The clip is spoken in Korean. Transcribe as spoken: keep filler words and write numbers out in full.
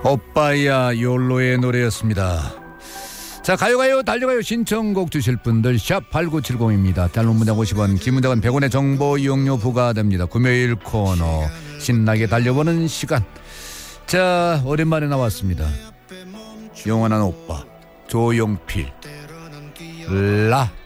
오빠야 욜로의 노래였습니다. 자, 가요가요 달려가요 신청곡 주실 분들 샵 팔구칠공입니다. 단문 문자 오십 원, 긴 문자는 백 원의 정보 이용료 부과됩니다. 금요일 코너 신나게 달려보는 시간. 자, 오랜만에 나왔습니다. 영원한 오빠 조용필 라